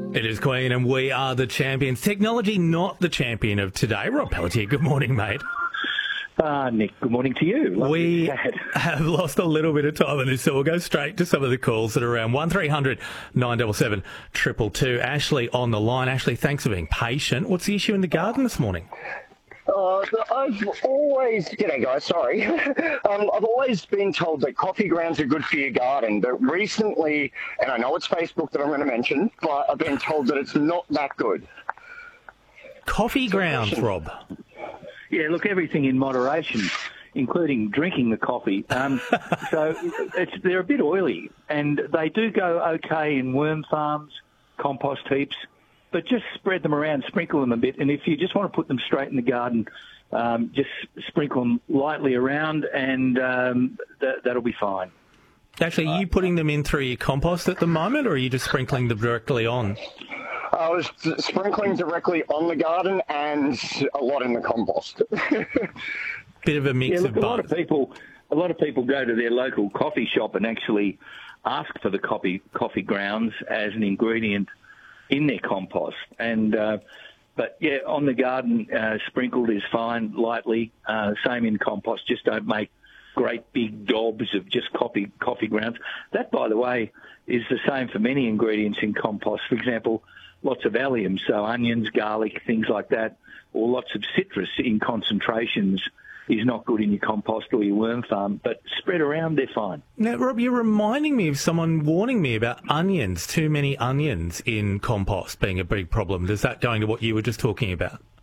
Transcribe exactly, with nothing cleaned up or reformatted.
It is Queen and we are the champions. Technology not the champion of today. Rob Pelletier, good morning, mate. Uh, Nick, good morning to you. Lovely we to chat. have lost a little bit of time on this, so we'll go straight to some of the calls that are around. one three hundred nine seven seven two two two. Ashley on the line. Ashley, thanks for being patient. What's the issue in the garden this morning? Uh, I've always, g'day guys, sorry. um, I've always been told that coffee grounds are good for your garden, but recently, and I know it's Facebook that I'm going to mention, but I've been told that it's not that good. Coffee grounds, Rob? Yeah, look, everything in moderation, including drinking the coffee. Um, so it's, they're a bit oily, and they do go okay in worm farms, compost heaps, but just spread them around, sprinkle them a bit, and if you just want to put them straight in the garden, um, just sprinkle them lightly around, and um, th- that'll be fine. Actually, are you putting them in through your compost at the moment, or are you just sprinkling them directly on? I was sprinkling directly on the garden and a lot in the compost. Bit of a mix yeah, look, of a both. lot of people, a lot of people go to their local coffee shop and actually ask for the coffee coffee grounds as an ingredient in their compost. And uh, but yeah, on the garden, uh, sprinkled is fine, lightly. Uh, same in compost. Just don't make great big gobs of just coffee coffee grounds. That, by the way, is the same for many ingredients in compost. For example, lots of allium, so onions, garlic, things like that, or lots of citrus in concentrations is not good in your compost or your worm farm, but spread around, they're fine. Now, Rob, you're reminding me of someone warning me about onions, too many onions in compost being a big problem. Is that going to what you were just talking about?